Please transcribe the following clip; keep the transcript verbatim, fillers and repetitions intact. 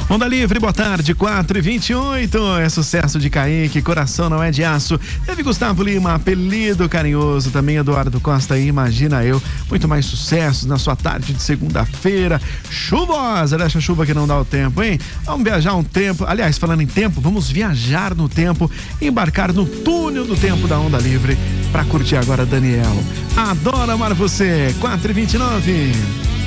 Onda Livre, boa tarde, quatro e vinte e oito. É sucesso de Kaique, Coração Não É de Aço. Teve Gustavo Lima, Apelido Carinhoso. Também Eduardo Costa e Imagina Eu. Muito mais sucessos na sua tarde de segunda-feira. Chuvosa, deixa chuva que não dá o tempo, hein? Vamos viajar um tempo. Aliás, falando em tempo, vamos viajar no tempo. Embarcar no túnel do tempo da Onda Livre. Pra curtir agora Daniel. Adoro amar você. quatro e vinte e nove.